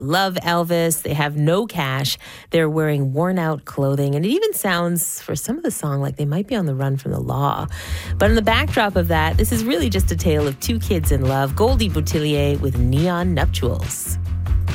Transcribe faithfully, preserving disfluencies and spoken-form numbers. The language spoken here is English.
love Elvis. They have no cash. They're wearing worn out clothing. And it even sounds, for some of the song, like they might be on the run from the law. But in the backdrop of that, this is really just a tale of two kids in love. Goldie Boutillier with Neon Nuptials.